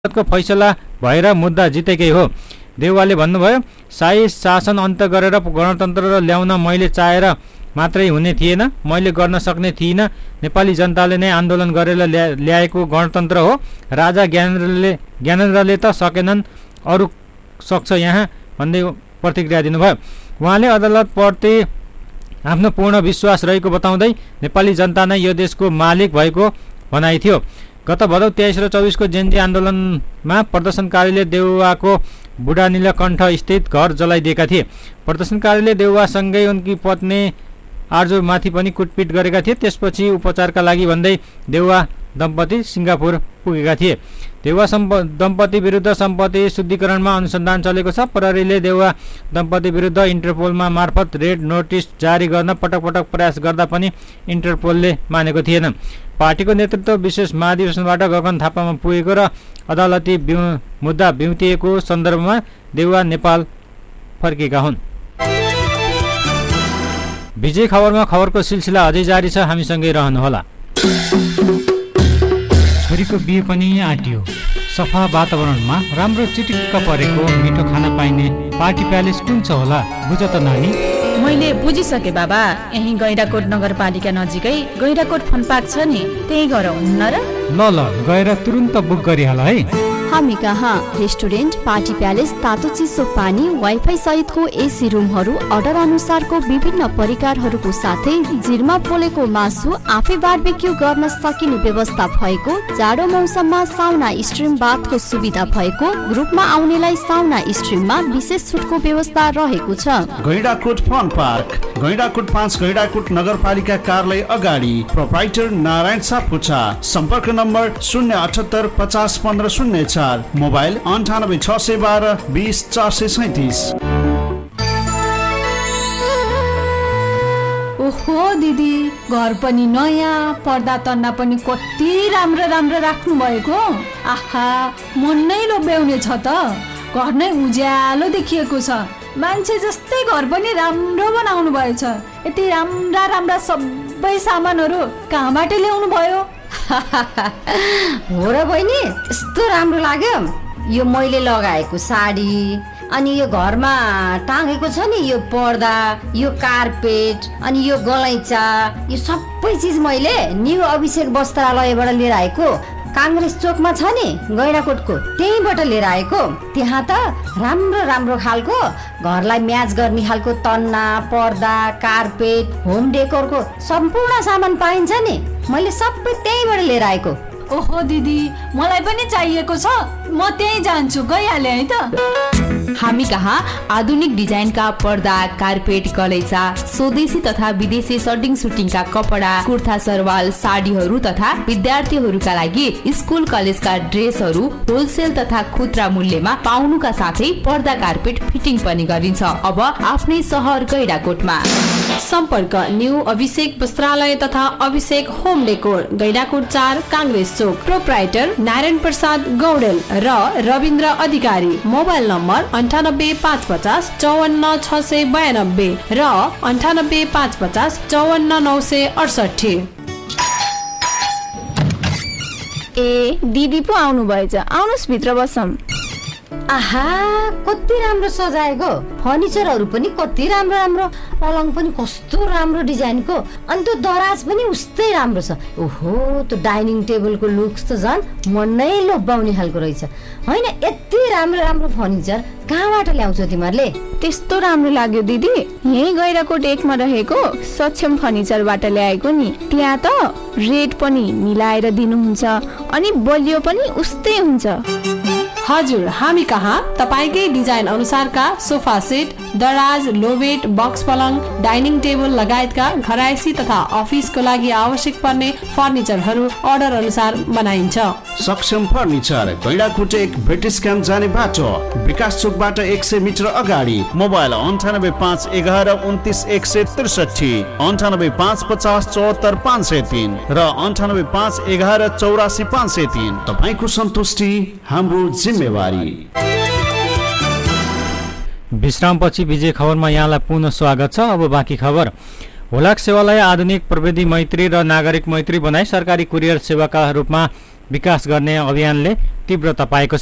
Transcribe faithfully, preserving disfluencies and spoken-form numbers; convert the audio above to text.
को फैसला भएर मुद्दा जितेकै हो। देउवाले भन्नुभयो, शाही शासन अन्त्य गरेर गणतन्त्र ल्याउन मैले चाहेर मात्रै हुने थिएन, मैले गर्न सक्ने थिइनँ। नेपाली जनताले नै आन्दोलन गरेर ल्या ल्याएको गणतन्त्र हो। राजा ज्ञानेन्द्रले ज्ञानेन्द्रले त सकेनन्, अरू सक्छ यहाँ भन्दै प्रतिक्रिया दिनुभयो। उहाँले अदालतप्रति आफ्नो पूर्ण विश्वास रहेको बताउँदै नेपाली जनता नै यो देशको मालिक भएको भनाइ थियो। गत भदौ तेइस र चौबिसको जेनजी आन्दोलनमा प्रदर्शनकारीले देउवाको बुढा नीलकण्ठ स्थित घर जलाइदिएका थिए। प्रदर्शनकारीले देउवासँगै उनकी पत्नी आर्जुमाथि पनि कुटपिट गरेका थिए। त्यसपछि उपचारका लागि भन्दै देउवा दम्पति सिङ्गापुर पुगेका थिए। देउवा दम्पति विरुद्ध सम्पत्ति शुद्धिकरणमा अनुसन्धान चलेको छ। प्रहरीले देउवा दम्पति विरुद्ध इन्टरपोलमा मार्फत रेड नोटिस जारी गर्न पटक पटक प्रयास गर्दा पनि इन्टरपोलले मानेको थिएन। पार्टीको नेतृत्व विशेष महाधिवेशनबाट गगन थापामा पुगेको र अदालती मुद्दा बिउतिएको सन्दर्भमा देउवा नेपाल फर्केका हुन्। विजय खबरमा खबरको सिलसिला अझै जारी छ, हामीसँगै रहनुहोला। छोरीको बिहे पनि आँटियो। सफा वातावरणमा राम्रो चिटिक्क परेको मिठो खाना पाइने पार्टी प्यालेस कुन छ होला, बुझ त नानी? मैले बुझिसके बाबा, यही गैंडाकोट नगरपालिका नजिकै गैंडाकोट फन पार्क छ नि, त्यही गएर हुन्न र? ल ल गएर तुरुन्त बुक गरिहाल है। हामी कहाँ रेस्टुरेन्ट, पार्टी प्यालेस, तातो चिसो पानी, वाइफाई सहितको एसी रुमहरू, अर्डर अनुसारको विभिन्न परिकारहरूको साथै जिरमा पोलेको मासु, आफै बारबेक्यू गर्न सकिने व्यवस्था भएको, जाडो मौसममा साउना स्ट्रिम बाथको सुविधा भएको, ग्रुपमा आउनेलाई साउना स्ट्रिममा विशेष छुटको व्यवस्था रहेको छ। गैंडाकोट फन पार्क, गैंडाकोट पाँच, गैंडाकोट नगरपालिका कार्यालय अगाडि, प्रोप्राइटर नारायण सापकोटा। सम्पर्क नम्बर शून्य अठहत्तर पचास पन्ध्र शून्य चार, मोबाइल अन्ठानब्बे छ सय बाह्र बिस चार सय सैतिस। ओहो दिदी, घर पनि नयाँ, पर्दा तन्ना पनि कति राम्रो राम्रो राख्नु भएको। आहा, मन नै लोभ्याउने छ त। घर नै उज्यालो देखिएको छ। मान्छे जस्तै घर पनि राम्रो बनाउनु भएछ। यति राम्रा राम्रा सबै सामानहरू कहाँबाट ल्याउनु भयो? हो र बहिनी, यस्तो राम्रो लाग्यो। यो मैले लगाएको साडी, अनि यो घरमा टाँगेको छ नि यो पर्दा, यो कार्पेट, अनि यो गलैँचा, यो सबै चिज मैले न्यू अभिषेक वस्त्रालयबाट लिएर आएको। काङ्ग्रेस चोकमा छ नि गैंडाकोटको, त्यहीँबाट लिएर आएको। त्यहाँ त राम्रो राम्रो खालको घरलाई म्याच गर्ने खालको तन्ना, पर्दा, कार्पेट, होम डेकोरको सम्पूर्ण सामान पाइन्छ नि। मैले सबै त्यहीँबाट लिएर आएको। ओहो दिदी, मलाई पनि चाहिएको छ, म त्यहीँ जान्छु, गइहालेँ है त। हामी कहाँ आधुनिक डिजाइनका पर्दा, कार्पेट, गलैँचा, स्वदेशी तथा विदेशी सर्टिङ सुटिङका कपडा, कुर्ता सरवाल, साडीहरू तथा विद्यार्थीहरूका लागि स्कुल कलेजका ड्रेसहरू होलसेल तथा खुद्रा मूल्यमा पाउनुका साथै पर्दा, कार्पेट फिटिङ पनि गरिन्छ। अब आफ्नै सहर गैंडाकोटमा। सम्पर्क न्यू अभिषेक वस्त्रालय तथा अभिषेक होम डेकोर, गैंडाकोट चार, काङ्ग्रेस चोक। प्रोप्राइटर नारायण प्रसाद गौडेल र रविन्द्र अधिकारी। मोबाइल नम्बर अन्ठानब्बे पाँच पचास चौवन्न छ सय बयानब्बे र अन्ठानब्बे पाँच पचास चौवन्न नौ सय अडसठी। ए दिदी पो आउनु भएछ, आउनुहोस् भित्र बसौँ। आहा, कति राम्रो सजाएको, फर्निचरहरू पनि कति राम्रो राम्रो, पलङ पनि कस्तो राम्रो डिजाइनको, अनि त्यो दराज पनि उस्तै राम्रो छ। ओहो, त्यो डाइनिङ टेबलको लुक्स त झन् मन नै लोभ्याउने खालको रहेछ। होइन, यति राम्रो राम्रो फर्निचर कहाँबाट ल्याउँछौ तिमीहरूले? त्यस्तो राम्रो लाग्यो दिदी, यही गैंडाकोट एकमा रहेको सक्षम फर्निचरबाट ल्याएको नि। त्यहाँ त रेट पनि मिलाएर दिनुहुन्छ, अनि बलियो पनि उस्तै हुन्छ। हजुर, हामी कहाँ तपाईकै डिजाइन अनुसारका सोफा सेट, दराज, लोबेट, बक्स पलङ, डाइनिङ टेबल लगायतका घरायसी तथा अफिसको लागि आवश्यक पर्ने फर्निचरहरू अर्डर अनुसार बनाइन्छ। सक्षम फर्निचर, गैंडाकोट एक, ब्रिटिस क्याम्प जाने बाटो, विकास चोकबाट एक सय मिटर अगाडि। मोबाइल अन्ठानब्बे पाँच एघार उन्तिस एक सय त्रिसठी, अन्ठानब्बे पाँच पचास चौहत्तर पाँच सय तीन र अन्ठानब्बे पाँच एघार चौरासी पाँच सय तीन। तपाईँको सन्तुष्टि हाम्रो जिम्मेवारी। विश्रामपछि विजय खबरमा यहाँलाई पुनः स्वागत छ। अब बाँकी खबर। हुलाक सेवालाई आधुनिक प्रविधि मैत्री र नागरिक मैत्री बनाई सरकारी कुरियर सेवाका रूपमा विकास गर्ने अभियानले तीव्रता पाएको छ।